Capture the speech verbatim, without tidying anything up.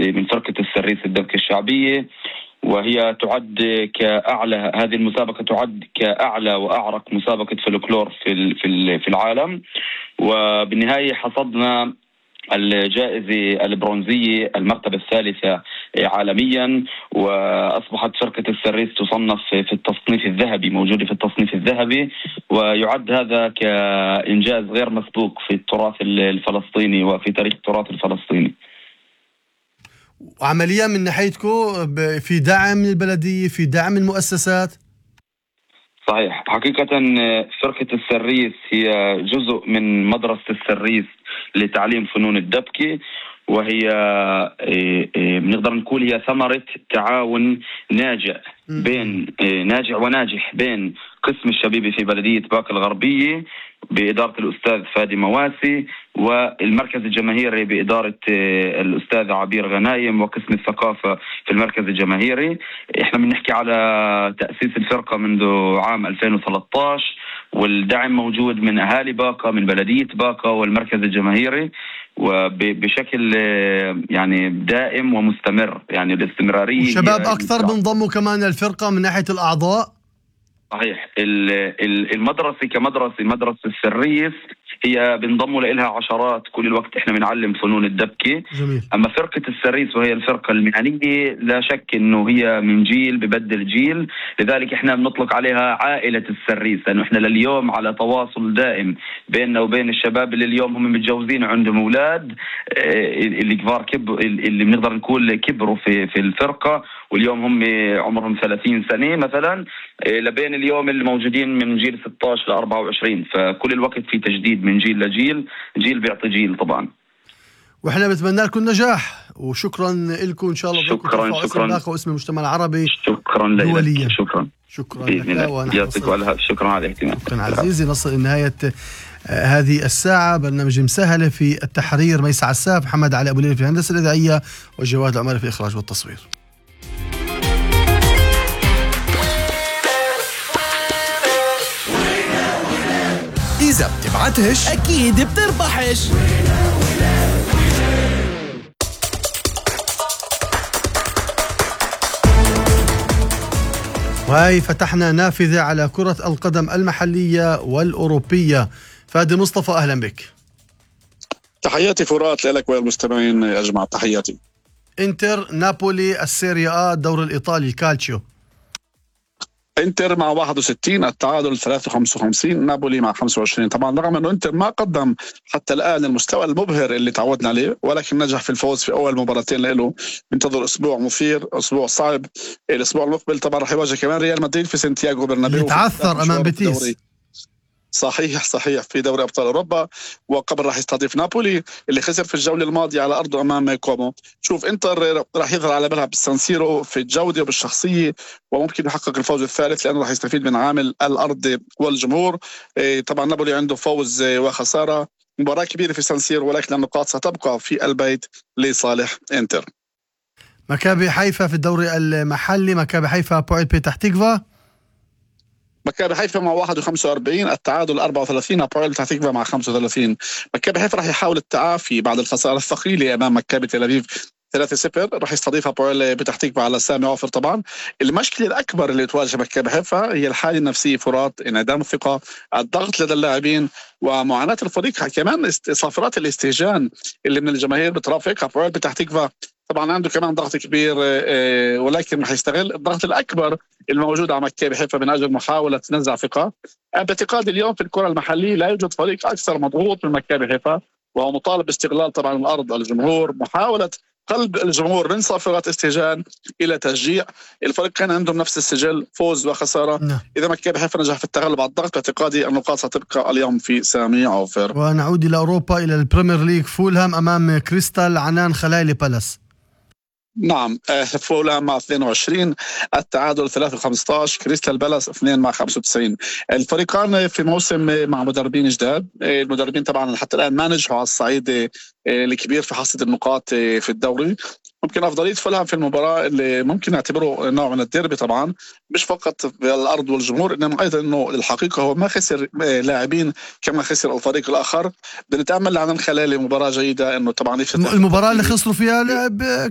من فرقة السريس الدبكة الشعبية، وهي تعد كأعلى، هذه المسابقة تعد كأعلى وأعرق مسابقة فلكلور في في في العالم. وبالنهاية حصدنا الجائزة البرونزية المرتبة الثالثة عالميا، وأصبحت فرقة السريس تصنف في التصنيف الذهبي، موجودة في التصنيف الذهبي، ويعد هذا كإنجاز غير مسبوق في التراث الفلسطيني وفي تاريخ التراث الفلسطيني. وعمليا من ناحيتكم في دعم البلدية، في دعم المؤسسات؟ صحيح، حقيقة فرقة السريس هي جزء من مدرسة السريس لتعليم فنون الدبكة، وهي بنقدر نقول هي ثمرة تعاون ناجع بين ناجع وناجح بين قسم الشبيبة في بلدية باقة الغربية بإدارة الأستاذ فادي مواسي، والمركز الجماهيري بإدارة الأستاذ عبير غنايم، وقسم الثقافة في المركز الجماهيري. احنا بنحكي على تأسيس الفرقة منذ عام ألفين وثلاثة عشر، والدعم موجود من أهالي باقة، من بلدية باقة والمركز الجماهيري، وبشكل يعني دائم ومستمر، يعني الاستمرارية. وشباب أكثر بنضموا كمان للفرقة من ناحية الأعضاء؟ صحيح، المدرسة كمدرسة مدرسة السريس هي بنضموا لها عشرات كل الوقت، احنا بنعلم فنون الدبكة. جميل. اما فرقة السريس وهي الفرقة المهنية لا شك انه هي من جيل ببدل جيل، لذلك احنا بنطلق عليها عائلة السريس، لانه احنا لليوم على تواصل دائم بيننا وبين الشباب اللي اليوم هم متجوزين وعندهم اولاد، اللي كبار كبر، اللي بنقدر نقول كبروا في في الفرقة، واليوم هم عمرهم ثلاثين سنة مثلا، لبين اليوم اللي موجودين من جيل ستة عشر ل أربعة وعشرين، فكل الوقت في تجديد من جيل لجيل، جيل بيعطي جيل طبعا. واحنا بنتمنى لكم نجاح، وشكرا لكم ان شاء الله. شكرا شكرا واسم المجتمع العربي شكرا لك. شكرا شكرا لك. يعطيك الف شكرا على الاهتمام. شكرا عزيزي. نصل لنهاية هذه الساعة برنامج مسهلة في التحرير ميس عساف، محمد علي أبو ليل في الهندسة الإذاعية، وجواد العماري في الإخراج والتصوير. إذا بتبعتش أكيد بتربحش. وهي فتحنا نافذة على كرة القدم المحلية والأوروبية. فادي مصطفى أهلا بك. تحياتي فرات لك والمستمعين أجمع تحياتي. انتر نابولي السيريا، الدور الإيطالي الكالتشيو. انتر مع واحد وستين، التعادل ثلاثة وخمسين وخمسين، نابولي مع خمسة وعشرين. طبعا رغم انه انتر ما قدم حتى الان المستوى المبهر اللي تعودنا عليه، ولكن نجح في الفوز في اول مباراتين له. بنتظر اسبوع مثير، اسبوع صعب. الاسبوع المقبل طبعا راح يواجه كمان ريال مدريد في سانتياغو برنابيو، يتعثر امام بيتيس. صحيح صحيح في دوري أبطال أوروبا، وقبل راح يستضيف نابولي اللي خسر في الجولة الماضية على أرضه أمام كومو. شوف انتر راح يظهر على ملعب بالسانسيرو في الجودة وبالشخصية، وممكن يحقق الفوز الثالث لأنه راح يستفيد من عامل الأرض والجمهور. طبعا نابولي عنده فوز وخسارة، مباراة كبيرة في سانسيرو، ولكن النقاط ستبقى في البيت لصالح انتر. مكابي حيفا في الدوري المحلي، مكابي حيفا بوعد بيتح تيكفا. مكابي حيفا مع واحد وخمسة وأربعين، التعادل أربعة وثلاثين، بوعد بيتح تيكفا مع خمسة وثلاثين. مكابي حيفا راح يحاول التعافي بعد الخسارة الثقيلة أمام مكابي تل أبيب ثلاثة صفر، راح يستضيفها بوعد بيتح تيكفا على سامي عوفر. طبعا المشكلة الأكبر اللي تواجه مكابي حيفا هي الحالة النفسية فرات، انعدام الثقة، الضغط لدى اللاعبين، ومعاناة الفريق، كمان صافرات الاستهجان اللي من الجماهير بترافقها. بوعد بيتح تيكفا طبعا عنده كمان ضغط كبير، ولكن راح يستغل الضغط الأكبر الموجود على مكابي حيفا من أجل محاولة نزع ثقة. باعتقادي اليوم في الكرة المحلية لا يوجد فريق أكثر مضغوط من مكابي حيفا، وهو مطالب باستغلال طبعا الأرض، الجمهور، محاولة قلب الجمهور من صافرات استهجان إلى تشجيع. الفريقين عندهم نفس السجل، فوز وخسارة. نعم. إذا مكابي حيفا نجح في التغلب على الضغط، باعتقادي النقاط ستبقى اليوم في سامي عوفر. ونعود إلى أوروبا، إلى البريمير ليج، فولهام أمام كريستال عنان خلايلي بالاس. نعم، فولهام مع اثنين وعشرين، التعادل ثلاثة وخمسة عشر، كريستال بالاس اثنين مع خمسة وتسعين. الفريقان في موسم مع مدربين جداد، المدربين طبعا حتى الآن ما نجحوا على الصعيد الكبير في حصد النقاط في الدوري. ممكن أفضلية فولهام في المباراة اللي ممكن نعتبره نوع من الديربي، طبعا مش فقط بالأرض والجمهور، إنما أيضا إنه الحقيقة هو ما خسر لاعبين كما خسر الفريق الآخر. بنتأمل عن خلال مباراة جيدة، إنه طبعا المباراة اللي خسروا فيها لعب